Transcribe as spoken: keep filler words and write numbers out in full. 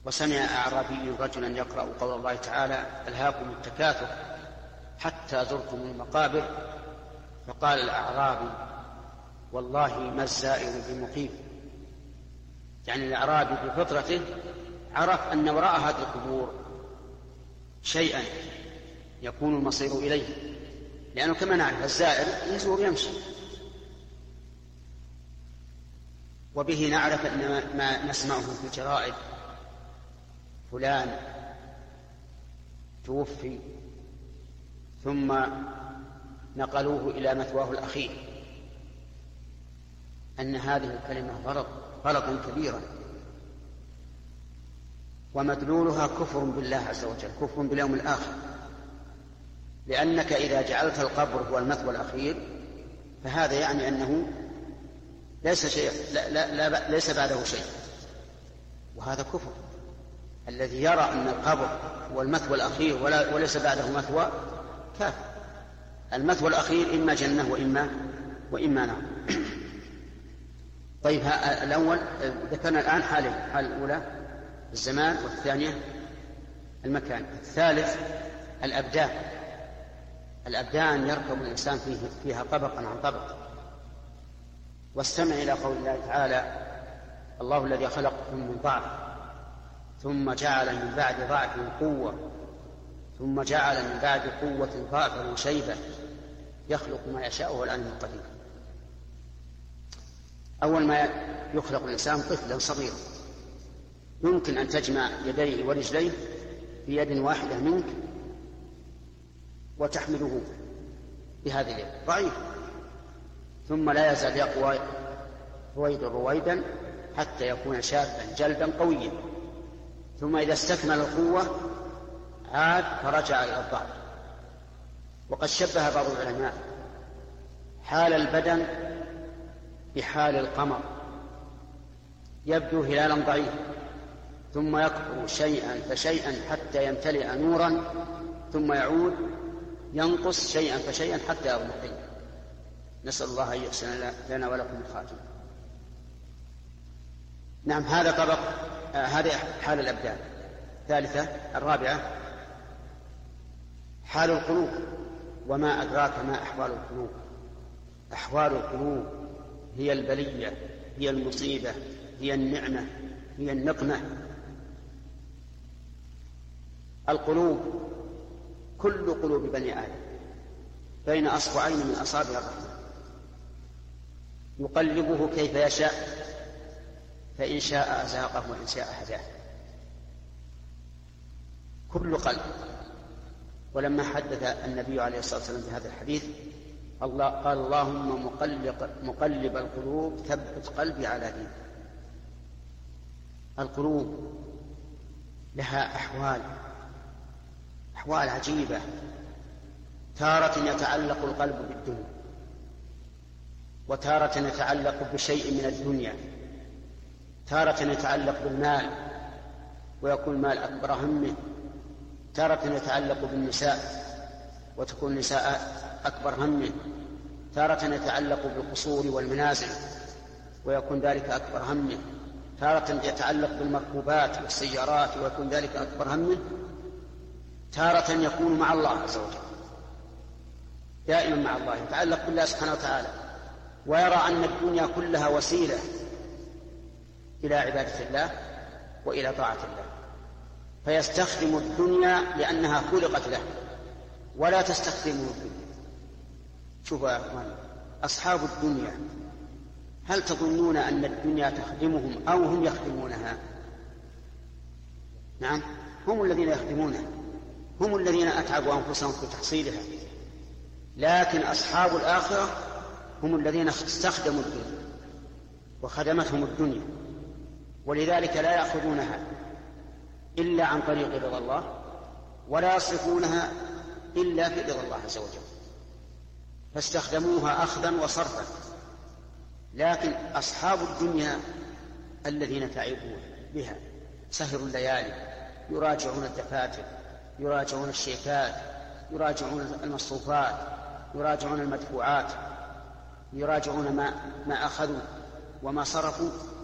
وسمع أعرابي رجلا يقرأ قول الله تعالى: ألهاكم التكاثر حتى زرتم المقابر، فقال الأعرابي: والله ما الزائر بمقيم. يعني الأعرابي بفطرته عرف أن وراء هذه القبور شيئا يكون المصير إليه، لأنه كما نعرف الزائر يزور يمشي. وبه نعرف أن ما نسمعه في الجرائد: فلان توفي ثم نقلوه إلى مثواه الأخير، أن هذه الكلمة غلط غلطا كبيرا، ومدلولها كفر بالله عز وجل، كفر باليوم الآخر، لأنك إذا جعلت القبر هو المثوى الأخير فهذا يعني أنه ليس شيء، لا لا لا ليس بعده شيء، وهذا كفر. الذي يرى أن القبر هو المثوى الأخير ولا وليس بعده مثوى كافر. المثوى الأخير إما جنة وإما وإما نار. طيب الأول ذكرنا الآن حالين: حال الأولى الزمان، والثانية المكان. الثالث الأبدان. الأبدان يركب الإنسان فيه فيها طبقا عن طبق. واستمع إلى قول الله تعالى: الله الذي خلقكم من ضعف ثم جعل من بعد ضعف قوة ثم جعل من بعد قوة ضعفا وشيبة يخلق ما يشاء وهو العليم القدير. أول ما يخلق الإنسان طفلا صغيرا، يمكن أن تجمع يديه ورجليه بيد واحدة منك وتحمله بهذه اليد، ضعيف، ثم لا يزال يقوى رويدا رويدا حتى يكون شابا جلدا قويا، ثم إذا استكمل القوة عاد فرجع إلى الضعف. وقد شبه بعض العلماء حال البدن بحال القمر، يبدو هلالا ضعيفا ثم يكبر شيئا فشيئا حتى يمتلئ نورا، ثم يعود ينقص شيئا فشيئا حتى يضمحل. نسأل الله أن يحسن لنا ولكم الخاتمة. نعم، هذا طبق، آه هذه حال الأبدان. ثالثة الرابعة حال القلوب. وما أدراك ما أحوال القلوب؟ أحوال القلوب هي البلية، هي المصيبة، هي النعمة، هي النقمة. القلوب كل قلوب بني آدم بين أصبعين من أصابع الرحمن، يقلبه كيف يشاء، فإن شاء أزاقه وإن شاء هداه. كل قلب. ولما حدث النبي عليه الصلاة والسلام بهذا الحديث الله قال: اللهم مقلب, مقلب القلوب ثبت قلبي على دينك. القلوب لها أحوال أحوال عجيبة. تارة يتعلق القلب بالدنيا، وتارة يتعلق بشيء من الدنيا، تارة يتعلق بالمال ويكون المال أكبر همه، تارة يتعلق بالنساء وتكون النساء أكبر همه، تارة يتعلق بالقصور والمنازل ويكون ذلك أكبر همه، تارة يتعلق بالمركوبات والسيارات ويكون ذلك أكبر همه، تارة يكون مع الله عز وجل، دائما مع الله، يتعلق بالله سبحانه وتعالى، ويرى أن الدنيا كلها وسيلة إلى عبادة الله وإلى طاعة الله، فيستخدم الدنيا لأنها خلقت له ولا تستخدمه الدنيا. شوفوا يا أخوان، أصحاب الدنيا هل تظنون أن الدنيا تخدمهم أو هم يخدمونها؟ نعم، هم الذين يخدمونها، هم الذين أتعبوا أنفسهم في تحصيلها. لكن أصحاب الآخرة هم الذين استخدموا الدنيا وخدمتهم الدنيا، ولذلك لا يأخذونها إلا عن طريق رضا الله ولا يصرفونها إلا في رضا الله عز وجل، فاستخدموها أخذا وصرفا. لكن أصحاب الدنيا الذين تعبوا بها سهروا الليالي، يراجعون الدفاتر، يراجعون الشيكات، يراجعون المصروفات، يراجعون المدفوعات، يراجعون ما, ما أخذوا وما صرفوا،